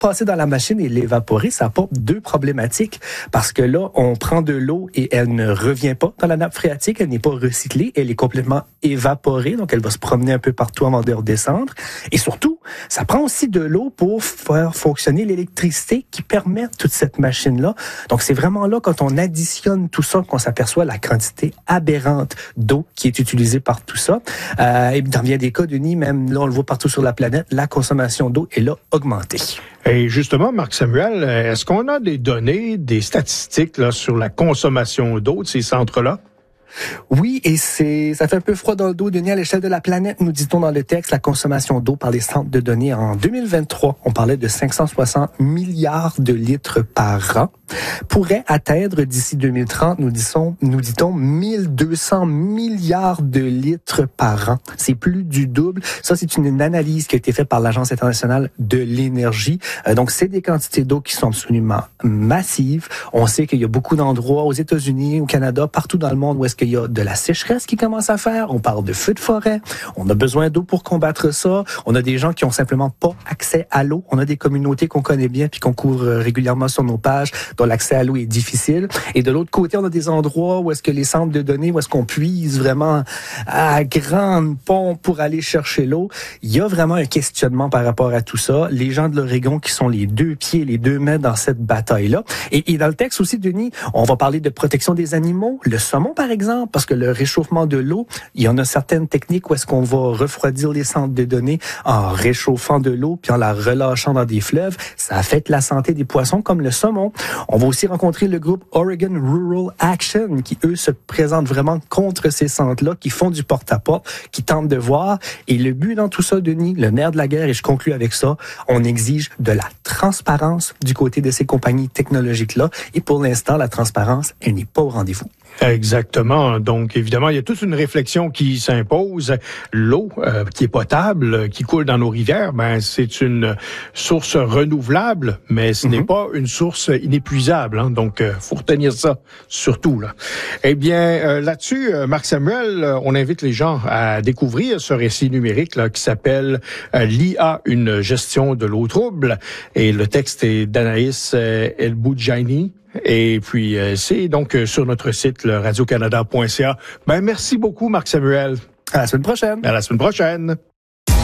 passer dans la machine et l'évaporer, ça apporte deux problématiques. Parce que là, on prend de l'eau et elle ne revient pas dans la nappe phréatique, elle n'est pas recyclée, elle est complètement évaporée, donc elle va se promener un peu partout avant de redescendre. Et surtout, ça prend aussi de l'eau pour faire fonctionner l'électricité qui permet toute cette machine-là. Donc c'est vraiment là, quand on additionne tout ça, qu'on s'aperçoit la quantité aberrante d'eau qui est utilisée par tout ça. Et dans bien des cas, Denis, même là, on le voit partout sur la planète, la consommation d'eau est là augmentée. Et justement, Marc Samuel, est-ce qu'on a des données, des statistiques là, sur la consommation d'eau de ces centres-là? Oui, et ça fait un peu froid dans le dos, Denis, à l'échelle de la planète, nous dit-on dans le texte, la consommation d'eau par les centres de données en 2023, on parlait de 560 milliards de litres par an, pourrait atteindre d'ici 2030, nous dit-on, 1200 milliards de litres par an. C'est plus du double. Ça, c'est une analyse qui a été faite par l'Agence internationale de l'énergie. Donc, c'est des quantités d'eau qui sont absolument massives. On sait qu'il y a beaucoup d'endroits aux États-Unis, au Canada, partout dans le monde où est-ce qu'il y a de la sécheresse qui commence à faire. On parle de feux de forêt. On a besoin d'eau pour combattre ça. On a des gens qui ont simplement pas accès à l'eau. On a des communautés qu'on connaît bien puis qu'on couvre régulièrement sur nos pages dont l'accès à l'eau est difficile. Et de l'autre côté, on a des endroits où est-ce que les centres de données, où est-ce qu'on puise vraiment à grande pompe pour aller chercher l'eau. Il y a vraiment un questionnement par rapport à tout ça. Les gens de l'Oregon qui sont les deux pieds, les deux mains dans cette bataille-là. Et dans le texte aussi, Denis, on va parler de protection des animaux. Le saumon, par exemple, parce que le réchauffement de l'eau, il y en a certaines techniques où est-ce qu'on va refroidir les centres de données en réchauffant de l'eau puis en la relâchant dans des fleuves. Ça affecte la santé des poissons comme le saumon. On va aussi rencontrer le groupe Oregon Rural Action qui, eux, se présentent vraiment contre ces centres-là, qui font du porte-à-porte, qui tentent de voir. Et le but dans tout ça, Denis, le nerf de la guerre, et je conclue avec ça, on exige de la transparence du côté de ces compagnies technologiques-là. Et pour l'instant, la transparence, elle n'est pas au rendez-vous. Exactement. Donc, évidemment, il y a toute une réflexion qui s'impose. L'eau qui est potable, qui coule dans nos rivières, c'est une source renouvelable, mais ce n'est pas une source inépuisable. Hein. Donc, faut retenir ça, surtout. Là. Eh bien, là-dessus, Marc Samuel, on invite les gens à découvrir ce récit numérique là, qui s'appelle l'IA, une gestion de l'eau trouble. Et le texte est d'Anaïs El-Boudjaini. Et puis, c'est donc sur notre site, le radiocanada.ca. Merci beaucoup, Marc Samuel. À la semaine prochaine. À la semaine prochaine.